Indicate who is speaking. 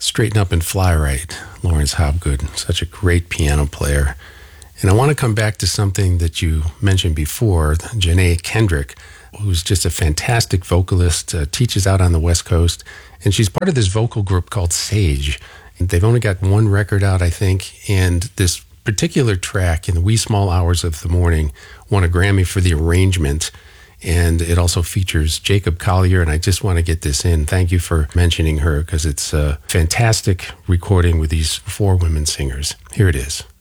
Speaker 1: straighten up and fly right, Lawrence Hobgood, such a great piano player. And I want to come back to something that you mentioned before, Janae Kendrick, who's just a fantastic vocalist, teaches out on the West Coast, and she's part of this vocal group called Sage. They've only got one record out, I think, and this particular track, In the Wee Small Hours of the Morning, won a Grammy for the arrangement, and it also features Jacob Collier, and I just want to get this in. Thank you for mentioning her, because it's a fantastic recording with these 4 women singers. Here it is.